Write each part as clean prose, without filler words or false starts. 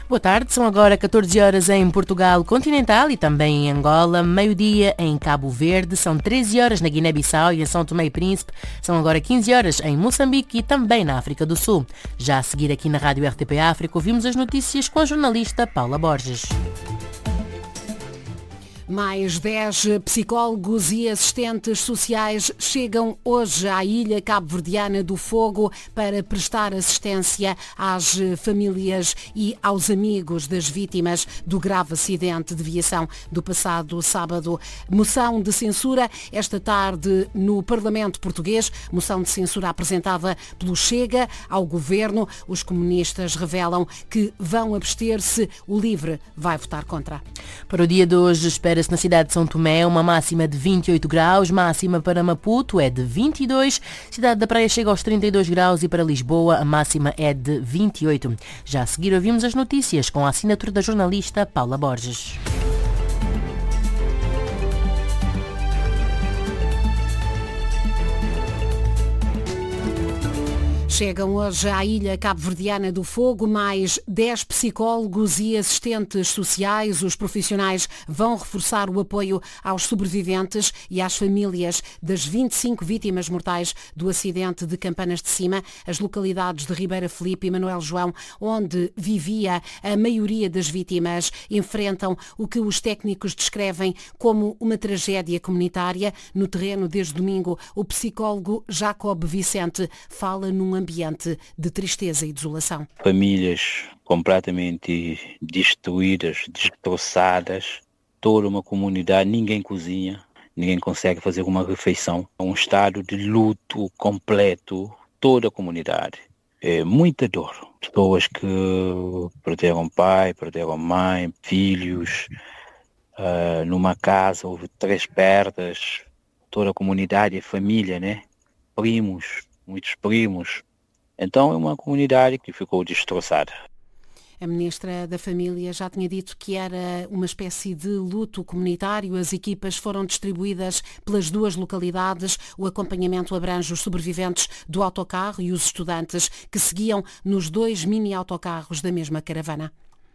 Boa tarde, são agora 14 horas em Portugal continental e também em Angola, meio-dia em Cabo Verde, são 13 horas na Guiné-Bissau e em São Tomé e Príncipe, são agora 15 horas em Moçambique e também na África do Sul. Já a seguir aqui na Rádio RTP África ouvimos as notícias com a jornalista Paula Borges. Mais 10 psicólogos e assistentes sociais chegam hoje à ilha cabo-verdiana do Fogo para prestar assistência às famílias e aos amigos das vítimas do grave acidente de viação do passado sábado. Moção de censura esta tarde no Parlamento Português, moção de censura apresentada pelo Chega ao Governo. Os comunistas revelam que vão abster-se, o LIVRE vai votar contra. Para o dia de hoje espera-se na cidade de São Tomé uma máxima de 28 graus, máxima para Maputo é de 22, cidade da Praia chega aos 32 graus e para Lisboa a máxima é de 28. Já a seguir ouvimos as notícias com a assinatura da jornalista Paula Borges. Chegam hoje à ilha cabo-verdiana do Fogo mais 10 psicólogos e assistentes sociais. Os profissionais vão reforçar o apoio aos sobreviventes e às famílias das 25 vítimas mortais do acidente de Campanas de Cima, as localidades de Ribeira Felipe e Manuel João, onde vivia a maioria das vítimas, enfrentam o que os técnicos descrevem como uma tragédia comunitária. No terreno, desde domingo, o psicólogo Jacob Vicente fala num ambiente de tristeza e desolação. Famílias completamente destruídas, destroçadas, toda uma comunidade, ninguém cozinha, ninguém consegue fazer uma refeição. É um estado de luto completo, toda a comunidade. É muita dor. Pessoas que perderam pai, perderam mãe, filhos, numa casa houve 3 perdas, toda a comunidade, a família, né? Primos, muitos primos. Então é uma comunidade que ficou destroçada. A Ministra da Família já tinha dito que era uma espécie de luto comunitário. As equipas foram distribuídas pelas 2 localidades. O acompanhamento abrange os sobreviventes do autocarro e os estudantes que seguiam nos 2 mini-autocarros da mesma caravana.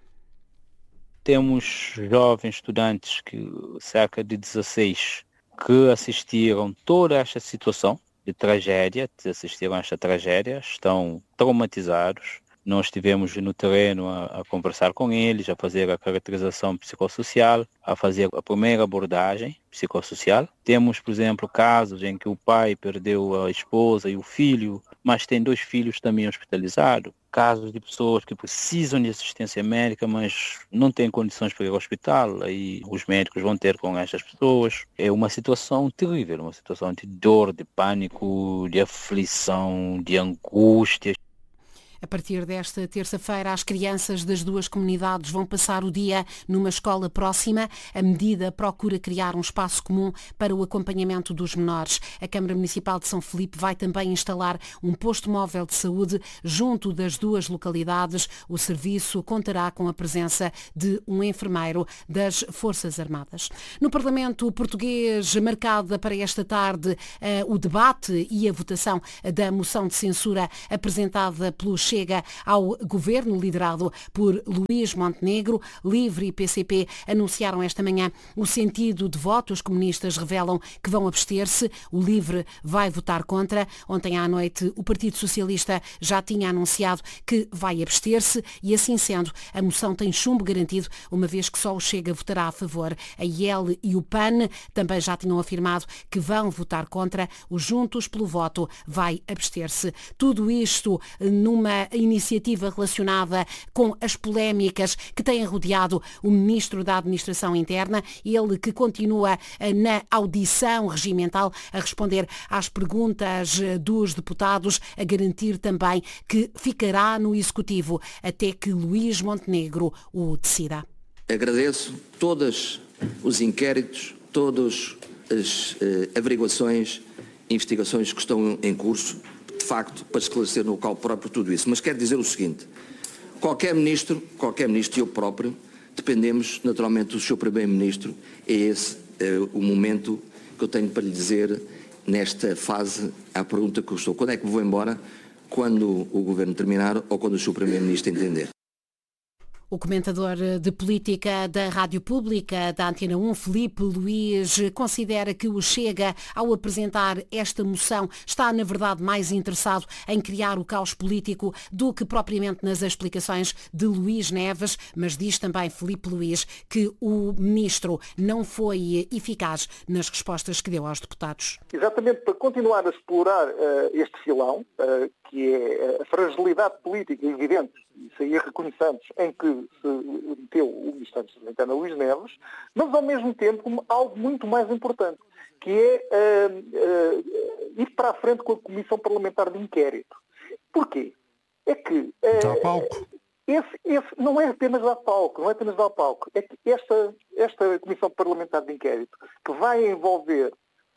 Temos jovens estudantes, cerca de 16, que assistiram toda esta situação de tragédia, assistiram a esta tragédia, estão traumatizados. Nós estivemos no terreno a conversar com eles, a fazer a caracterização psicossocial, a fazer a primeira abordagem psicossocial. Temos, por exemplo, casos em que o pai perdeu a esposa e o filho, mas tem 2 filhos também hospitalizados. Casos de pessoas que precisam de assistência médica, mas não têm condições para ir ao hospital. Aí os médicos vão ter com estas pessoas. É uma situação terrível, uma situação de dor, de pânico, de aflição, de angústia. A partir desta terça-feira, as crianças das 2 comunidades vão passar o dia numa escola próxima. A medida procura criar um espaço comum para o acompanhamento dos menores. A Câmara Municipal de São Felipe vai também instalar um posto móvel de saúde junto das 2 localidades. O serviço contará com a presença de um enfermeiro das Forças Armadas. No Parlamento Português, marcada para esta tarde o debate e a votação da moção de censura apresentada pelos Chega ao Governo, liderado por Luís Montenegro. LIVRE e PCP anunciaram esta manhã o sentido de voto. Os comunistas revelam que vão abster-se. O LIVRE vai votar contra. Ontem à noite, o Partido Socialista já tinha anunciado que vai abster-se e, assim sendo, a moção tem chumbo garantido, uma vez que só o Chega votará a favor. A IEL e o PAN também já tinham afirmado que vão votar contra. O Juntos pelo Voto vai abster-se. Tudo isto numa iniciativa relacionada com as polémicas que têm rodeado o Ministro da Administração Interna, ele que continua na audição regimental a responder às perguntas dos deputados, a garantir também que ficará no Executivo até que Luís Montenegro o decida. Agradeço todos os inquéritos, todas as averiguações, investigações que estão em curso, de facto, para esclarecer no local próprio tudo isso. Mas quero dizer o seguinte, qualquer ministro e eu próprio, dependemos naturalmente do Sr. Primeiro-Ministro. É esse o momento que eu tenho para lhe dizer nesta fase à pergunta que eu estou. Quando é que me vou embora? Quando o Governo terminar ou quando o Sr. Primeiro-Ministro entender. O comentador de política da Rádio Pública, da Antena 1, Filipe Luís, considera que o Chega, ao apresentar esta moção, está, na verdade, mais interessado em criar o caos político do que propriamente nas explicações de Luís Neves, mas diz também Filipe Luís que o ministro não foi eficaz nas respostas que deu aos deputados. Exatamente para continuar a explorar este filão, que é a fragilidade política evidente, isso aí reconhecemos, em que se meteu o Ministro da Interna Luís Neves, mas ao mesmo tempo algo muito mais importante, que é ir para a frente com a Comissão Parlamentar de Inquérito. Porquê? É que dá palco. Esse não é apenas dar palco, é que esta Comissão Parlamentar de Inquérito, que vai envolver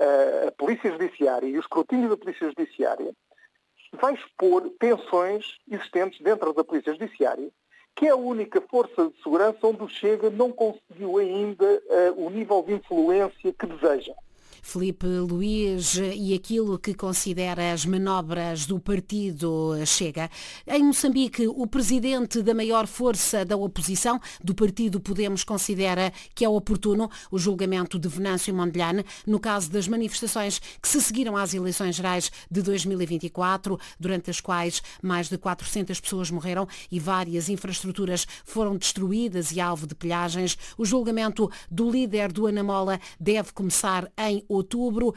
a Polícia Judiciária e o escrutínio da Polícia Judiciária, vai expor tensões existentes dentro da Polícia Judiciária, que é a única força de segurança onde o Chega não conseguiu ainda o nível de influência que deseja. Filipe Luís, e aquilo que considera as manobras do partido Chega. Em Moçambique, o presidente da maior força da oposição, do partido Podemos, considera que é oportuno o julgamento de Venâncio Mondlane no caso das manifestações que se seguiram às eleições gerais de 2024, durante as quais mais de 400 pessoas morreram e várias infraestruturas foram destruídas e alvo de pilhagens. O julgamento do líder do Anamola deve começar em outubro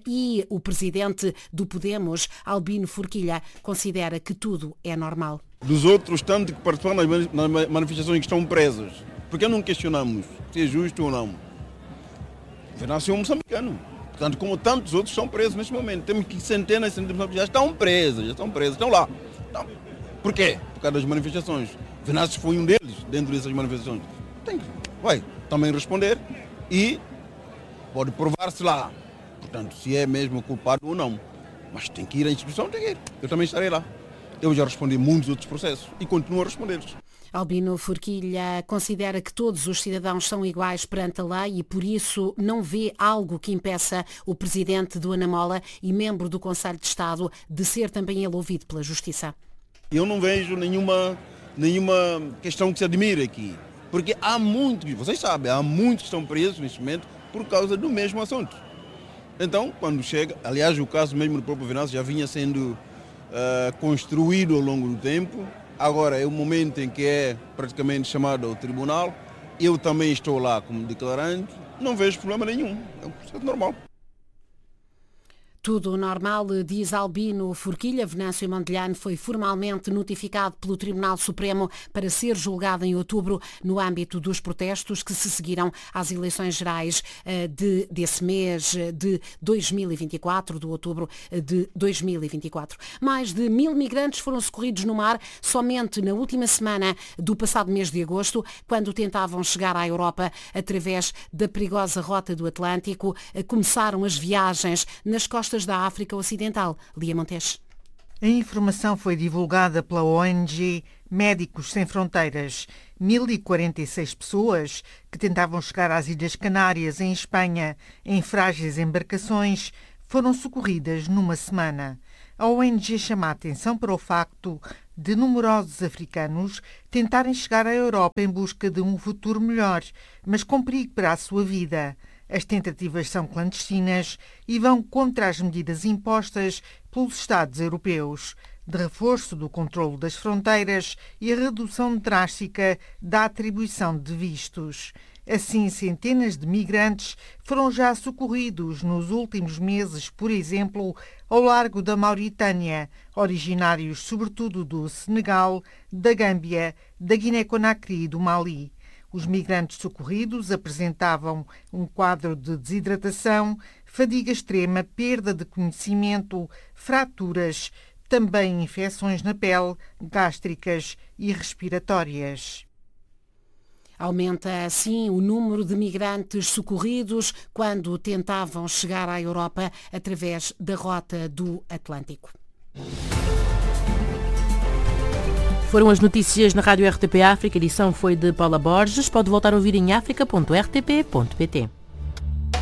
e o presidente do Podemos, Albino Forquilha, considera que tudo é normal. Dos outros, tanto que participam nas manifestações que estão presos, porque não questionamos se é justo ou não. Venâncio é um moçambicano. Portanto, como tantos outros estão presos neste momento. Temos que centenas de pessoas já estão presos, estão lá. Então, por quê? Por causa das manifestações. Venâncio foi um deles dentro dessas manifestações. Vai também responder e pode provar-se lá, portanto, se é mesmo culpado ou não. Mas tem que ir à instituição, tem que ir. Eu também estarei lá. Eu já respondi muitos outros processos e continuo a responder-los. Albino Forquilha considera que todos os cidadãos são iguais perante a lei e, por isso, não vê algo que impeça o presidente do Anamola e membro do Conselho de Estado de ser também ele ouvido pela Justiça. Eu não vejo nenhuma questão que se admire aqui. Porque há muitos, vocês sabem, há muitos que estão presos neste momento por causa do mesmo assunto. Então, quando chega, aliás, o caso mesmo do próprio Venâncio já vinha sendo construído ao longo do tempo. Agora é o momento em que é praticamente chamado ao tribunal. Eu também estou lá como declarante. Não vejo problema nenhum. É um processo normal. Tudo normal, diz Albino Forquilha. Venâncio Mondlane foi formalmente notificado pelo Tribunal Supremo para ser julgado em outubro no âmbito dos protestos que se seguiram às eleições gerais desse mês de 2024, de outubro de 2024. Mais de 1000 migrantes foram socorridos no mar somente na última semana do passado mês de agosto, quando tentavam chegar à Europa através da perigosa rota do Atlântico. Começaram as viagens nas costas da África Ocidental. Lia Montes. A informação foi divulgada pela ONG Médicos Sem Fronteiras. 1046 pessoas que tentavam chegar às Ilhas Canárias, em Espanha, em frágeis embarcações, foram socorridas numa semana. A ONG chama a atenção para o facto de numerosos africanos tentarem chegar à Europa em busca de um futuro melhor, mas com perigo para a sua vida. As tentativas são clandestinas e vão contra as medidas impostas pelos Estados europeus, de reforço do controlo das fronteiras e a redução drástica da atribuição de vistos. Assim, centenas de migrantes foram já socorridos nos últimos meses, por exemplo, ao largo da Mauritânia, originários sobretudo do Senegal, da Gâmbia, da Guiné-Conakry e do Mali. Os migrantes socorridos apresentavam um quadro de desidratação, fadiga extrema, perda de conhecimento, fraturas, também infecções na pele, gástricas e respiratórias. Aumenta assim o número de migrantes socorridos quando tentavam chegar à Europa através da rota do Atlântico. Foram as notícias na Rádio RTP África. A edição foi de Paula Borges. Pode voltar a ouvir em africa.rtp.pt.